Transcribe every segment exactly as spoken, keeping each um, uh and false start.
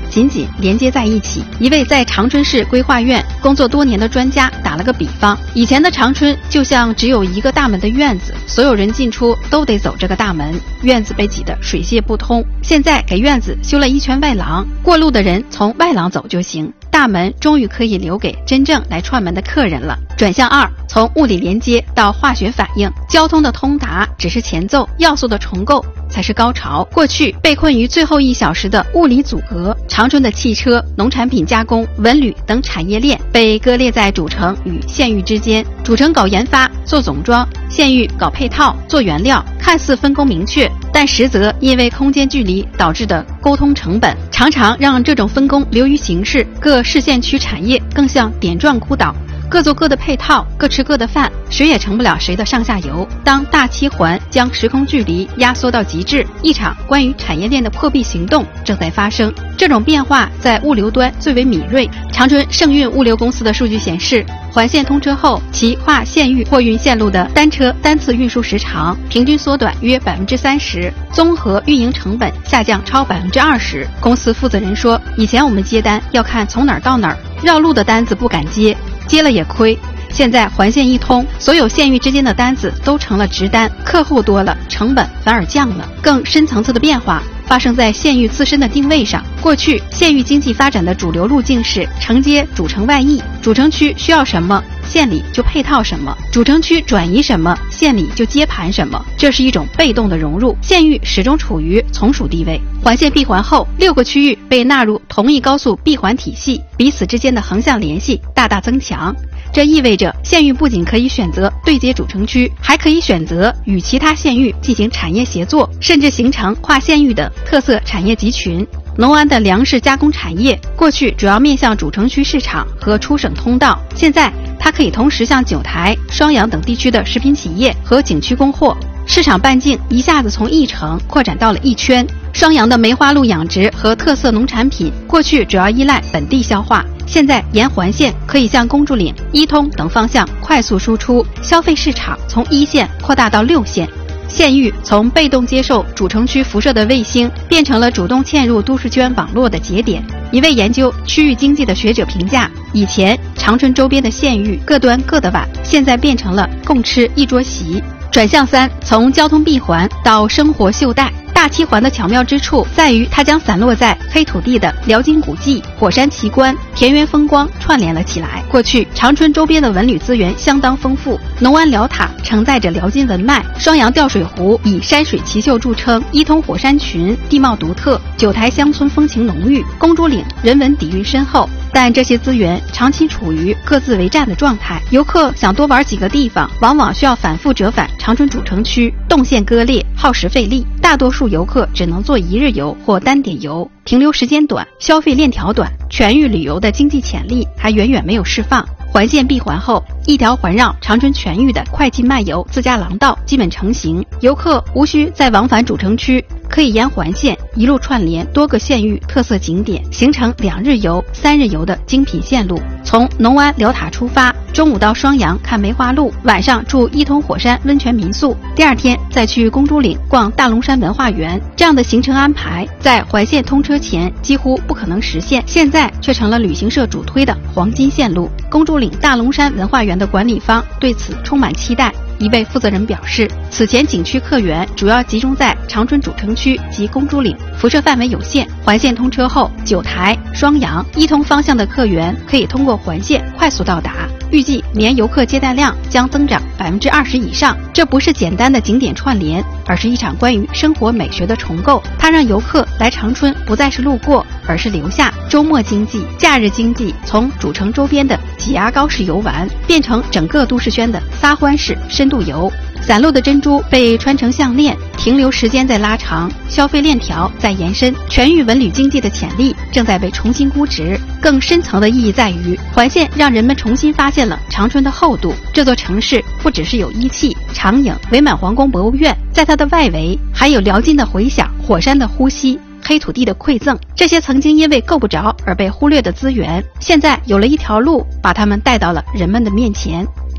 紧紧连接在一起。一位在长春市规划院工作多年的专家打了个比方，以前的长春就像只有一个大门的院子，所有人进出都得走这个大门，院子被挤得水泄不通。现在给院子修了一圈外廊，过路的人从外廊走就行，大门终于可以留给真正来串门的客人了。转向二，从物理连接到化学反应，交通的通达只是前奏，要素的重构才是高潮。过去被困于最后一小时的物理阻隔，长春的汽车、农产品加工、文旅等产业链被割裂在主城与县域之间，主城搞研发做总装，县域搞配套做原料，看似分工明确，但实则因为空间距离导致的沟通成本，常常让这种分工流于形式，各市县区产业更像点状孤岛，各做各的配套，各吃各的饭，谁也成不了谁的上下游。当大七环将时空距离压缩到极致，一场关于产业链的破壁行动正在发生。这种变化在物流端最为敏锐。长春盛运物流公司的数据显示，环线通车后，其跨县域货运线路的单车单次运输时长平均缩短约百分之三十，综合运营成本下降超百分之二十。公司负责人说，以前我们接单要看从哪儿到哪儿，绕路的单子不敢接，接了也亏。现在环线一通，所有县域之间的单子都成了直单，客户多了，成本反而降了。更深层次的变化发生在县域自身的定位上。过去县域经济发展的主流路径是承接主城外溢，主城区需要什么，县里就配套什么，主城区转移什么，县里就接盘什么，这是一种被动的融入，县域始终处于从属地位。环线闭环后，六个区域被纳入同一高速闭环体系，彼此之间的横向联系大大增强。这意味着县域不仅可以选择对接主城区，还可以选择与其他县域进行产业协作，甚至形成跨县域的特色产业集群。农安的粮食加工产业过去主要面向主城区市场和出省通道，现在它可以同时向九台、双阳等地区的食品企业和景区供货，市场半径一下子从一城扩展到了一圈。双阳的梅花鹿养殖和特色农产品过去主要依赖本地消化，现在沿环线可以向公主岭、伊通等方向快速输出，消费市场从一线扩大到六线。县域从被动接受主城区辐射的卫星，变成了主动嵌入都市圈网络的节点。一位研究区域经济的学者评价，以前长春周边的县域各端各的碗，现在变成了共吃一桌席。转向三，从交通闭环到生活袖带。大七环的巧妙之处在于，它将散落在黑土地的辽金古迹、火山奇观、田园风光串联了起来。过去长春周边的文旅资源相当丰富，农安辽塔承载着辽金文脉，双阳吊水湖以山水奇秀著称，伊通火山群地貌独特，九台乡村风情浓郁，公主岭人文底蕴深厚。但这些资源长期处于各自为战的状态，游客想多玩几个地方，往往需要反复折返长春主城区，动线割裂，耗时费力。大多数游客只能做一日游或单点游，停留时间短，消费链条短，全域旅游的经济潜力还远远没有释放。环线闭环后，一条环绕长春全域的快进慢游自驾廊道基本成型，游客无需再往返主城区，可以沿环线一路串联多个县域特色景点，形成两日游、三日游的精品线路。从农安辽塔出发，中午到双阳看梅花鹿，晚上住伊通火山温泉民宿，第二天再去公主岭逛大龙山文化园。这样的行程安排在环线通车前几乎不可能实现，现在却成了旅行社主推的黄金线路。公主岭大龙山文化园的管理方对此充满期待。一位负责人表示，此前景区客源主要集中在长春主城区及公主岭，辐射范围有限。环线通车后，九台、双阳、伊通方向的客源可以通过环线快速到达，预计年游客接待量将增长百分之二十以上。这不是简单的景点串联，而是一场关于生活美学的重构。它让游客来长春不再是路过，而是留下。周末经济、假日经济从主城周边的挤牙膏式游玩，变成整个都市圈的撒欢式深度游。散落的珍珠被穿成项链，停留时间在拉长，消费链条在延伸，全域文旅经济的潜力正在被重新估值。更深层的意义在于，环线让人们重新发现了长春的厚度。这座城市不只是有一汽、长影、伪满皇宫博物院，在它的外围还有辽金的回响、火山的呼吸、黑土地的馈赠，这些曾经因为够不着而被忽略的资源，现在有了一条路把它们带到了人们的面前。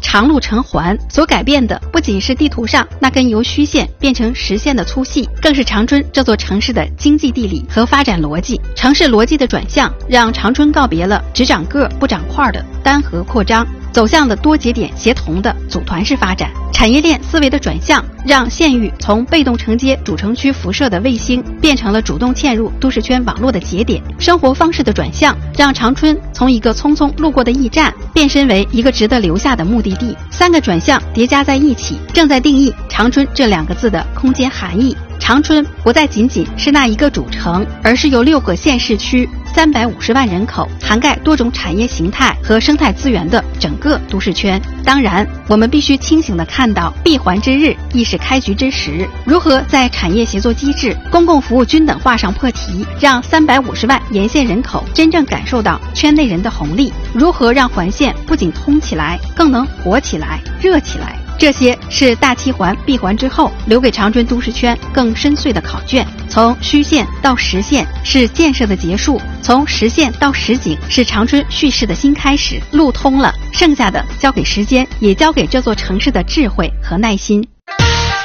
长路成环，所改变的不仅是地图上那根由虚线变成实线的粗细，更是长春这座城市的经济地理和发展逻辑。城市逻辑的转向，让长春告别了只长个不长块的单核扩张，走向了多节点协同的组团式发展。产业链思维的转向，让县域从被动承接主城区辐射的卫星，变成了主动嵌入都市圈网络的节点。生活方式的转向，让长春从一个匆匆路过的驿站，变身为一个值得留下的目的地。三个转向叠加在一起，正在定义长春这两个字的空间含义。长春不再仅仅是那一个主城，而是由六个县市区、三百五十万人口，涵盖多种产业形态和生态资源的整个都市圈。当然，我们必须清醒地看到，闭环之日亦是开局之时。如何在产业协作机制、公共服务均等化上破题，让三百五十万沿线人口真正感受到圈内人的红利？如何让环线不仅通起来，更能活起来、热起来？这些是大七环闭环之后留给长春都市圈更深邃的考卷。从虚线到实线是建设的结束，从实线到实景是长春叙事的新开始。路通了，剩下的交给时间，也交给这座城市的智慧和耐心。